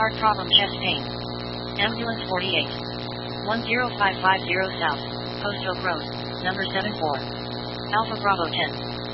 heart problem, chest pain. Ambulance 48. 10550 South, Post Oak Road, number 74. Alpha Bravo 10.